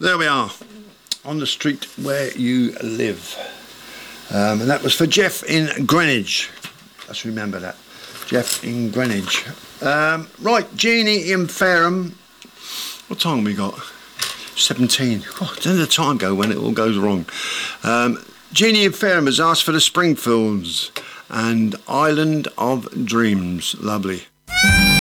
There we are, on the street where you live. And that was for Jeff in Greenwich. Let's remember that. Jeff in Greenwich. Right, Jeannie in Fareham. What time have we got? 17. Oh, doesn't the time go when it all goes wrong? Jeannie in Fareham has asked for the Springfields and Island of Dreams. Lovely.